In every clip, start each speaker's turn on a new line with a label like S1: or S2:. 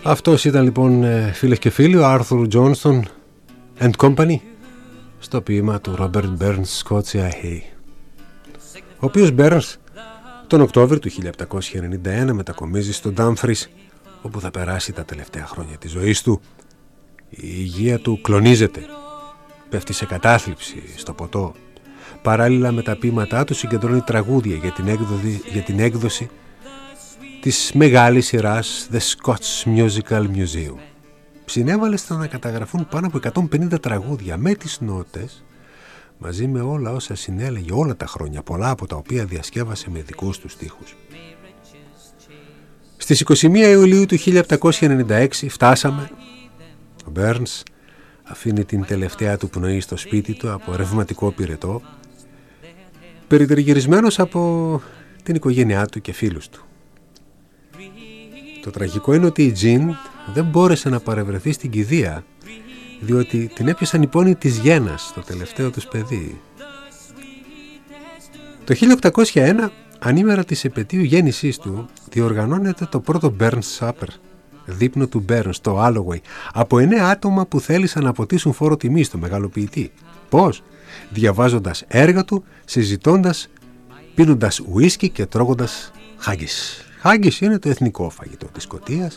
S1: Αυτός ήταν λοιπόν, φίλες και φίλοι, ο Arthur Johnston and Company στο ποίημα του Robert Burns Scotia Hay, ο οποίος Burns τον Οκτώβριο του 1791 μετακομίζει στο Dumfries, όπου θα περάσει τα τελευταία χρόνια της ζωής του. Η υγεία του κλονίζεται, πέφτει σε κατάθλιψη στο ποτό. Παράλληλα με τα ποίηματά του συγκεντρώνει τραγούδια για την έκδοση της μεγάλης σειράς The Scots Musical Museum. Συνέβαλε στο να καταγραφούν πάνω από 150 τραγούδια με τις νότες, μαζί με όλα όσα συνέλεγε όλα τα χρόνια, πολλά από τα οποία διασκεύασε με δικούς του στίχους. Στις 21 Ιουλίου του 1796 φτάσαμε. Ο Burns αφήνει την τελευταία του πνοή στο σπίτι του από ρευματικό πυρετό, περιτριγυρισμένος από την οικογένειά του και φίλους του. Το τραγικό είναι ότι η Jean δεν μπόρεσε να παρευρεθεί στην κηδεία, διότι την έπιασαν οι πόνοι της γένας, το τελευταίο τους παιδί. Το 1801, ανήμερα της επετείου γέννησής του, διοργανώνεται το πρώτο Burns Supper, δείπνο του Burns στο Alloway, από 9 άτομα που θέλησαν να αποτίσουν φόρο τιμή στο μεγαλοποιητή. Πώς? Διαβάζοντας έργα του, συζητώντας, πίνοντας ουίσκι και τρώγοντας haggis. Haggis είναι το εθνικό φαγητό της Σκωτίας.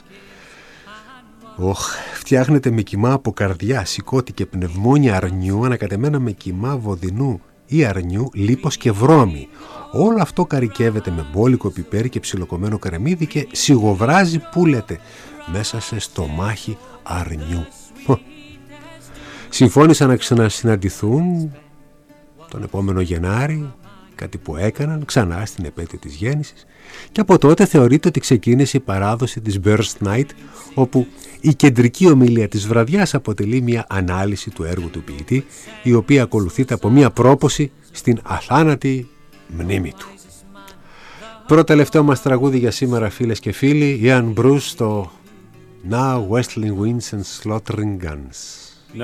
S1: Φτιάχνεται με κιμά από καρδιά, σηκώτη και πνευμόνια αρνιού, ανακατεμένα με κιμά βοδινού ή αρνιού, λίπος και βρώμη. Όλο αυτό καρικεύεται με μπόλικο πιπέρι και ψιλοκομμένο κρεμμύδι και σιγοβράζει πουλεται μέσα σε στομάχι αρνιού. Συμφώνησαν να ξανασυναντηθούν τον επόμενο Γενάρη, κάτι που έκαναν ξανά στην επέτειο της γέννησης, και από τότε θεωρείται ότι ξεκίνησε η παράδοση της Burns Night, όπου η κεντρική ομιλία της βραδιάς αποτελεί μια ανάλυση του έργου του ποιητή, η οποία ακολουθείται από μια πρόποση στην αθάνατη μνήμη του. Πρώτο τελευταίο μας τραγούδι για σήμερα, φίλες και φίλοι, Ian Bruce στο Now Whistling Winds and Slaughtering Guns.